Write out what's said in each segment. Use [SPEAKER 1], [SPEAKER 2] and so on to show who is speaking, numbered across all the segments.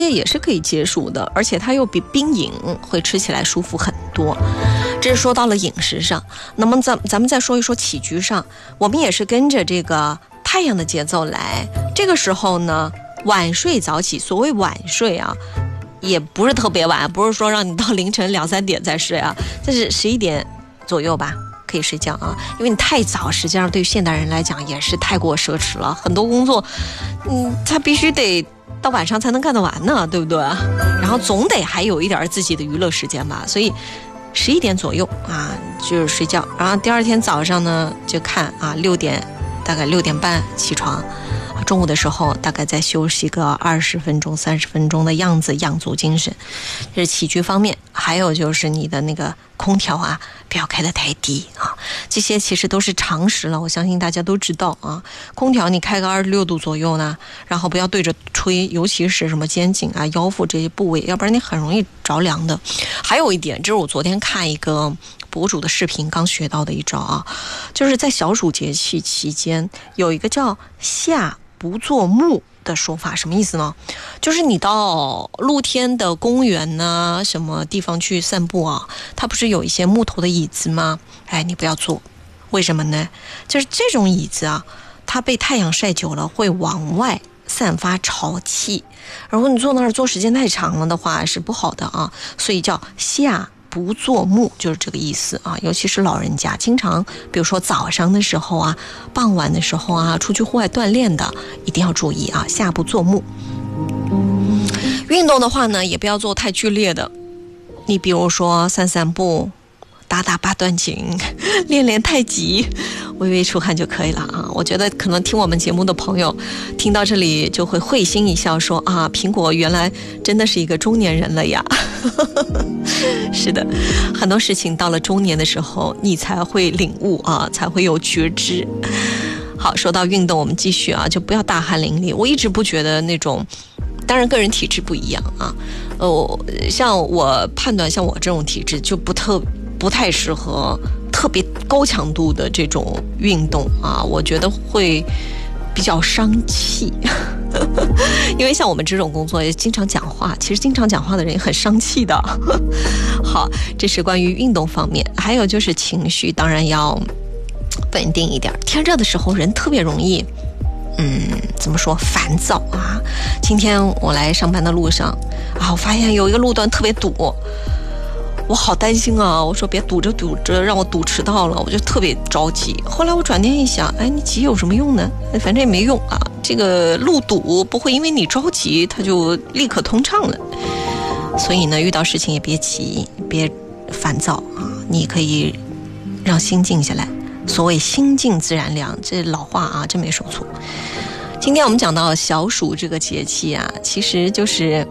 [SPEAKER 1] 也是可以解暑的，而且它又比冰饮会吃起来舒服很多。这是说到了饮食上，那么咱们再说一说起居上，我们也是跟着这个太阳的节奏来。这个时候呢，晚睡早起，所谓晚睡啊，也不是特别晚，不是说让你到凌晨2、3点再睡啊，这是11点左右吧，可以睡觉啊。因为你太早，实际上对于现代人来讲也是太过奢侈了，很多工作，他必须得到晚上才能干得完呢，对不对？然后总得还有一点自己的娱乐时间吧，所以11点左右啊就是睡觉，然后第二天早上呢就看啊大概6点半起床，中午的时候大概再休息个20分钟、30分钟的样子，养足精神。这是起居方面，还有就是你的那个空调啊，不要开得太低啊，这些其实都是常识了，我相信大家都知道啊。空调你开个26度左右呢，然后不要对着吹，尤其是什么肩颈啊、腰腹这些部位，要不然你很容易着凉的。还有一点，这是我昨天看一个博主的视频刚学到的一招啊，就是在小暑节气期间有一个叫夏不作木的说法，什么意思呢？就是你到露天的公园呢，什么地方去散步啊，它不是有一些木头的椅子吗？你不要坐，为什么呢？就是这种椅子啊，它被太阳晒久了会往外散发潮气，如果你坐那儿坐时间太长了的话是不好的啊，所以叫夏不作木，就是这个意思啊。尤其是老人家经常比如说早上的时候啊、傍晚的时候啊出去户外锻炼的，一定要注意啊，夏不作木。运动的话呢，也不要做太剧烈的，你比如说散散步、打八段锦、练太极、微微出汗就可以了啊。我觉得可能听我们节目的朋友听到这里就会会心一笑，说啊，苹果原来真的是一个中年人了呀。是的，很多事情到了中年的时候你才会领悟啊，才会有觉知。好，说到运动我们继续啊，就不要大汗淋漓。我一直不觉得那种，当然个人体质不一样啊，像我判断像我这种体质就不太适合特别高强度的这种运动啊，我觉得会比较伤气。因为像我们这种工作也经常讲话，其实经常讲话的人也很伤气的。好，这是关于运动方面。还有就是情绪当然要稳定一点，天热的时候人特别容易怎么说烦躁啊。今天我来上班的路上啊，我发现有一个路段特别堵，我好担心啊，我说别堵着让我堵迟到了，我就特别着急。后来我转念一想，你急有什么用呢？反正也没用啊，这个路堵不会因为你着急它就立刻通畅了。所以呢，遇到事情也别急，别烦躁啊，你可以让心静下来。所谓心静自然凉，这老话啊，真没说错。今天我们讲到小暑这个节气啊，其实就是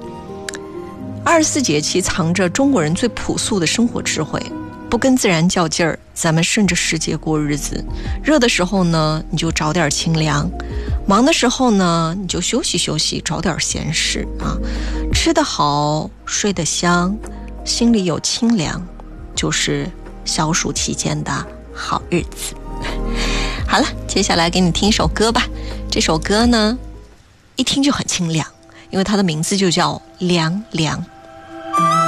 [SPEAKER 1] 24节气藏着中国人最朴素的生活智慧，不跟自然较劲儿，咱们顺着时节过日子。热的时候呢，你就找点清凉；忙的时候呢，你就休息休息，找点闲事啊。吃得好，睡得香，心里有清凉，就是小暑期间的好日子。好了，接下来给你听一首歌吧。这首歌呢，一听就很清凉，因为它的名字就叫凉凉。